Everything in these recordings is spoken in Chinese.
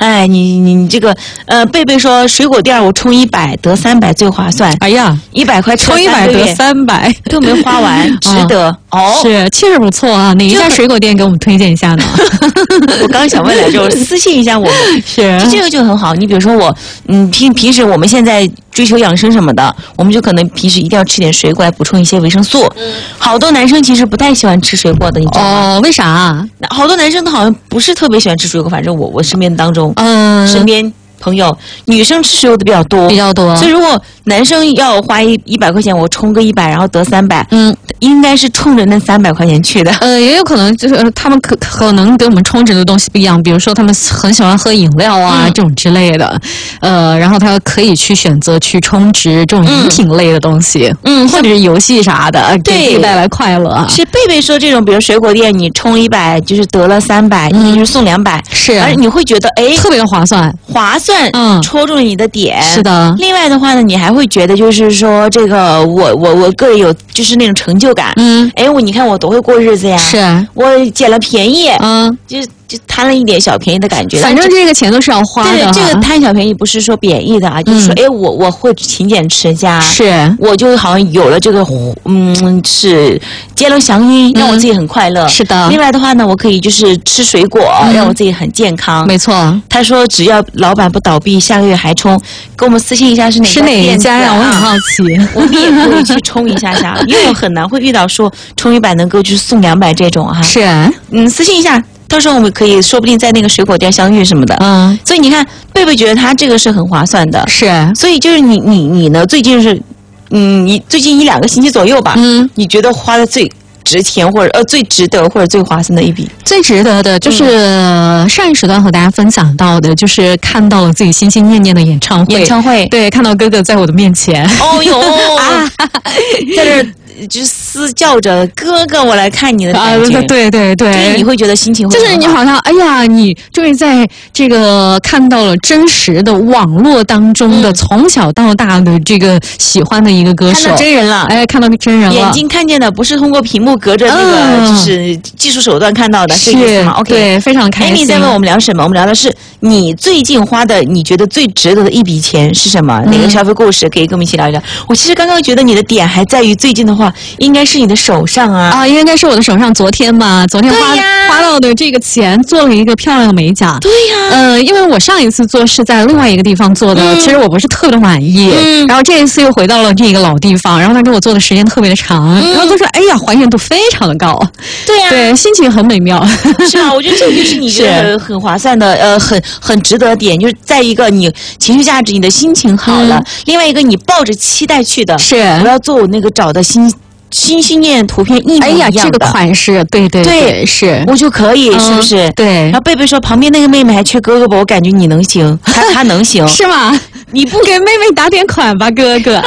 哎，你这个贝贝说水果店我充100得300最划算。 哎呀 ，100块充100得300 都没花完，值得哦。 是，确实不错啊。哪一家水果店给我们推荐一下呢？ 我刚想问来着，私信一下我们。 是， 这个就很好。你比如说我，平时我们现在追求养生什么的，我们就可能平时一定要吃点水果来补充一些维生素。好多男生其实不太喜欢吃水果的，你知道吗？ 哦，为啥？ 好多男生都好像不是特别喜欢吃水果，反正我身边当中，身边朋友女生吃水果的比较多，所以如果男生要花100块钱，我充个100，然后得300，应该是冲着那300块钱去的。 也有可能就是他们可能给我们充值的东西不一样，比如说他们很喜欢喝饮料啊这种之类的，然后他可以去选择去充值这种饮品类的东西，或者是游戏啥的，给自己带来快乐。 是贝贝说这种，比如水果店你充100就是得了300，也就是送200， 是， 而你会觉得特别的划算，戳中了你的点。 是的。 另外的话呢，你还会觉得就是说这个我个人有就是那种成就感。你看我多会过日子呀，是我捡了便宜，就贪了一点小便宜的感觉。 反正这个钱都是要花的。 对，这个贪小便宜不是说贬义的啊，就是说我会勤俭持家， 是我就好像有了这个是接了祥音，让我自己很快乐。 是的。 另外的话呢，我可以就是吃水果，让我自己很健康。 没错。 他说只要老板不倒闭，下个月还充，给我们私信一下是哪一家呀？我很好奇。 我们也可以去充一下，因为我很难会遇到说充100能够去送200这种哈。 是。 私信一下。到时候我们可以说不定在那个水果店相遇什么的，所以你看贝贝觉得他这个是很划算的， 是， 所以就是你呢最近是，你最近1-2个星期左右吧，你觉得花的最值钱或者最值得或者最划算的一笔？ 最值得的就是上一时段和大家分享到的，就是看到了自己心心念念的演唱会，对，看到哥哥在我的面前， 哦哟，在这。就私叫着哥哥，我来看你的感觉， 对， 你会觉得心情会就是你好像哎呀，你终于在这个看到了真实的网络当中的从小到大的这个喜欢的一个歌手， 看到真人了， 看到真人了， 眼睛看见的不是通过屏幕隔着那个就是技术手段看到的， 是吗 ？OK， 对，非常开心。 Amy 在问我们聊什么？我们聊的是你最近花的，你觉得最值得的一笔钱是什么？哪个消费故事可以跟我们一起聊一聊？我其实刚刚觉得你的点还在于最近的话。应该是你的手上啊！ 应该是我的手上。昨天花到的这个钱，做了一个漂亮的美甲。 对呀， 因为我上一次做是在另外一个地方做的，其实我不是特别的满意。然后这一次又回到了这个老地方，然后他给我做的时间特别的长，然后他说：“哎呀，还原度非常的高。” 对呀， 对，心情很美妙。 是啊，我觉得这个就是你觉得很划算的，很值得的点，就是在一个你情绪价值，你的心情好了；另外一个你抱着期待去的， 是我要做我那个找的心心念图片一模一样的， 这个款式，对，是我就可以，是不是？ 对。 然后贝贝说旁边那个妹妹还缺哥哥吧，我感觉你能行，她能行， 是吗？你不给妹妹打点款吧，哥哥？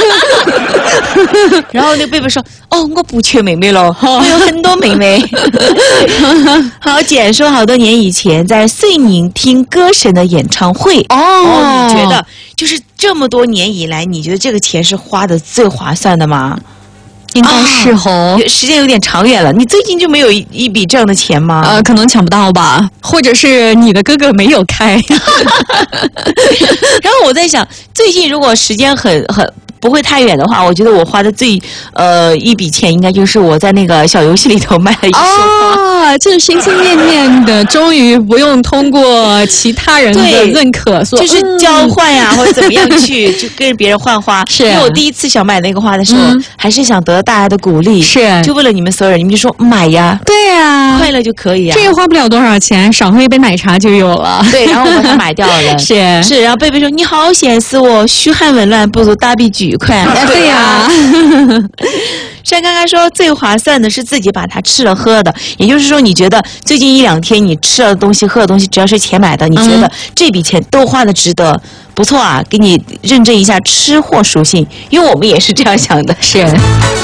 然后那个贝贝说：“我不缺妹妹了，我有很多妹妹。”好，简说好多年以前在遂宁听歌神的演唱会，你觉得就是这么多年以来，你觉得这个钱是花的最划算的吗？ 应该是时间有点长远了。你最近就没有一笔这样的钱吗？ 可能抢不到吧，或者是你的哥哥没有开。 然后我在想，最近如果时间很不会太远的话，我觉得我花的一笔钱应该就是我在那个小游戏里头买了一束花， 就是心心念念的，终于不用通过其他人的认可， 就是交换呀，或者怎么样去就跟别人换花。 是， 因为我第一次想买那个花的时候，还是想得到大家的鼓励， 是， 就为了你们所有人，你们就说买呀， 对呀， 快乐就可以啊。 这个花不了多少钱，少喝一杯奶茶就有了。 对，然后我把它买掉了。是，然后贝贝说你好显示我虚汗紊乱，不如大笔举快。 对呀。 山刚刚说最划算的是自己把它吃了喝的，也就是说你觉得最近1-2天你吃了东西喝的东西只要是钱买的，你觉得这笔钱都花的值得，不错啊，给你认证一下吃货属性，因为我们也是这样想的。 是。